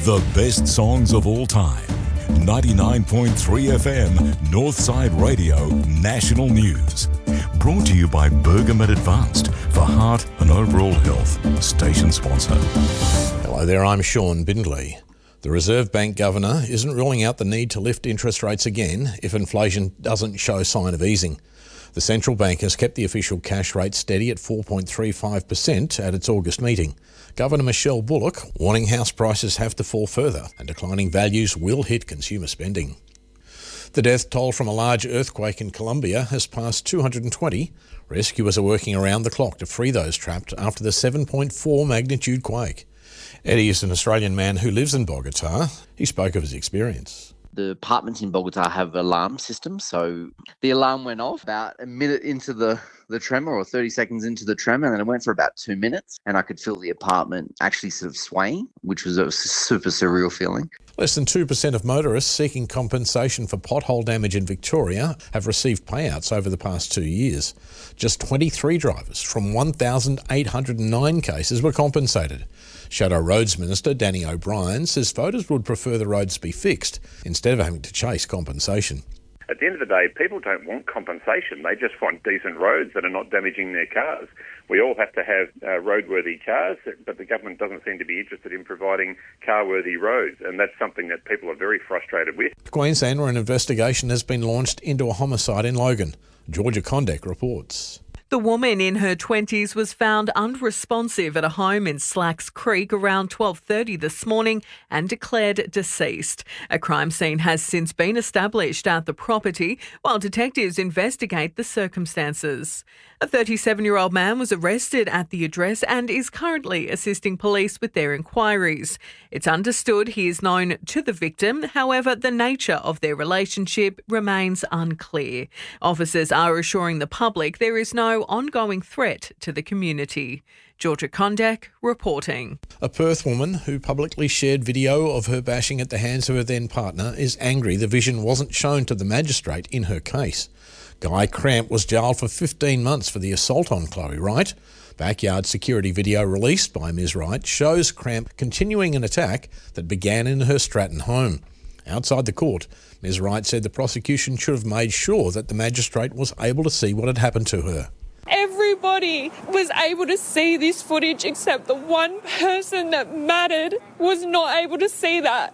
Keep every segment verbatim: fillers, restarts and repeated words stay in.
The best songs of all time. ninety-nine point three F M, Northside Radio, National News. Brought to you by Bergamet Advanced for heart and overall health. Station sponsor. Hello there, I'm Sean Bindley. The Reserve Bank Governor isn't ruling out the need to lift interest rates again if inflation doesn't show sign of easing. The central bank has kept the official cash rate steady at four point three five percent at its August meeting. Governor Michelle Bullock warning house prices have to fall further and declining values will hit consumer spending. The death toll from a large earthquake in Colombia has passed two hundred twenty. Rescuers are working around the clock to free those trapped after the seven point four magnitude quake. Eddie is an Australian man who lives in Bogota. He spoke of his experience. The apartments in Bogota have alarm systems, so the alarm went off about a minute into the, the tremor or thirty seconds into the tremor, and then it went for about two minutes, and I could feel the apartment actually sort of swaying, which was a super surreal feeling. Less than two percent of motorists seeking compensation for pothole damage in Victoria have received payouts over the past two years. Just twenty-three drivers from one thousand eight hundred nine cases were compensated. Shadow Roads Minister Danny O'Brien says voters would prefer the roads be fixed instead of having to chase compensation. At the end of the day, people don't want compensation. They just want decent roads that are not damaging their cars. We all have to have uh, roadworthy cars, but the government doesn't seem to be interested in providing car-worthy roads, and that's something that people are very frustrated with. Queensland, where an investigation has been launched into a homicide in Logan. Georgia Condek reports. The woman in her twenties was found unresponsive at a home in Slacks Creek around twelve thirty this morning and declared deceased. A crime scene has since been established at the property while detectives investigate the circumstances. A thirty-seven-year-old man was arrested at the address and is currently assisting police with their inquiries. It's understood he is known to the victim, however, the nature of their relationship remains unclear. Officers are assuring the public there is no ongoing threat to the community. Georgia Condek reporting. A Perth woman who publicly shared video of her bashing at the hands of her then partner is angry the vision wasn't shown to the magistrate in her case. Guy Cramp was jailed for fifteen months for the assault on Chloe Wright. Backyard security video released by Miz Wright shows Cramp continuing an attack that began in her Stratton home. Outside the court, Miz Wright said the prosecution should have made sure that the magistrate was able to see what had happened to her. Everybody was able to see this footage except the one person that mattered was not able to see that.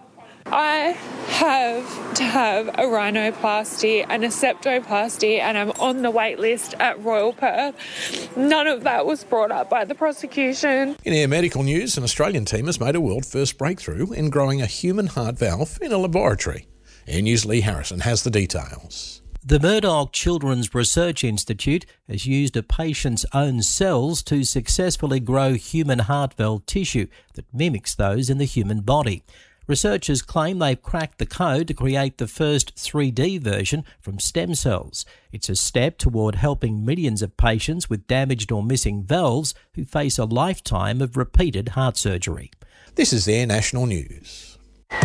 I have to have a rhinoplasty and a septoplasty, and I'm on the wait list at Royal Perth. None of that was brought up by the prosecution. In Air Medical News, an Australian team has made a world-first breakthrough in growing a human heart valve in a laboratory. Air News' Lee Harrison has the details. The Murdoch Children's Research Institute has used a patient's own cells to successfully grow human heart valve tissue that mimics those in the human body. Researchers claim they've cracked the code to create the first three D version from stem cells. It's a step toward helping millions of patients with damaged or missing valves who face a lifetime of repeated heart surgery. This is Air National News.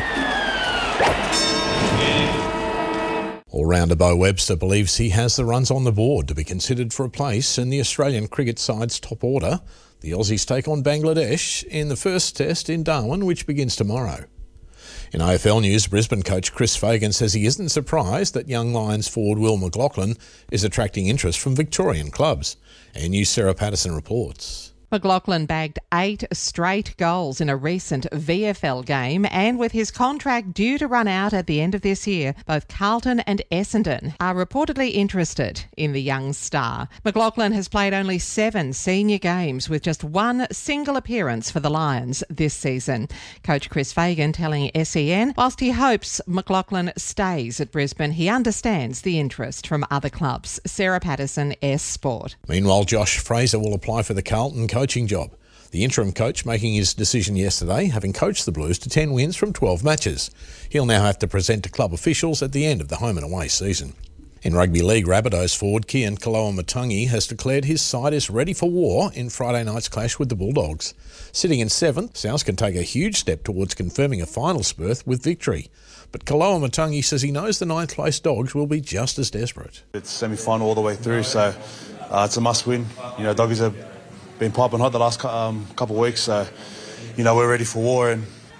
All-rounder Bo Webster believes he has the runs on the board to be considered for a place in the Australian cricket side's top order. The Aussies take on Bangladesh in the first test in Darwin, which begins tomorrow. In A F L news, Brisbane coach Chris Fagan says he isn't surprised that young Lions forward Will McLachlan is attracting interest from Victorian clubs. Air News' Sarah Patterson reports. McLachlan bagged eight straight goals in a recent V F L game, and with his contract due to run out at the end of this year, both Carlton and Essendon are reportedly interested in the young star. McLachlan has played only seven senior games with just one single appearance for the Lions this season. Coach Chris Fagan telling S E N, whilst he hopes McLachlan stays at Brisbane, he understands the interest from other clubs. Sarah Patterson, S Sport. Meanwhile, Josh Fraser will apply for the Carlton coaching job. The interim coach making his decision yesterday, having coached the Blues to ten wins from twelve matches. He'll now have to present to club officials at the end of the home and away season. In rugby league, Rabbitohs forward Kian Kaloa-Matangi has declared his side is ready for war in Friday night's clash with the Bulldogs. Sitting in seventh, South can take a huge step towards confirming a finals berth with victory. But Kaloa-Matangi says he knows the ninth place Dogs will be just as desperate. It's semi-final all the way through, so uh, it's a must-win. You know, Doggies have been piping hot the last um, couple of weeks, so you know we're ready for war, and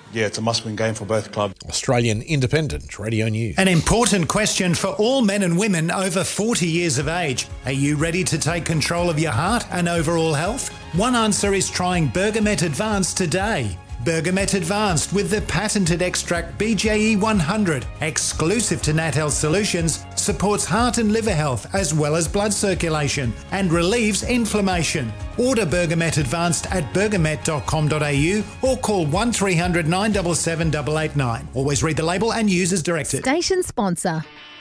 Yeah, it's a must-win game for both clubs. Australian Independent Radio News. An important question for all men and women over forty years of age. Are you ready to take control of your heart and overall health? One answer is trying Bergamet Advanced today. Bergamet Advanced with the patented extract B J E one hundred, exclusive to Nat Health Solutions, supports heart and liver health as well as blood circulation and relieves inflammation. Order Bergamet Advanced at bergamet dot com dot a u or call one three hundred nine seven seven eight eight nine. Always read the label and use as directed. Station sponsor.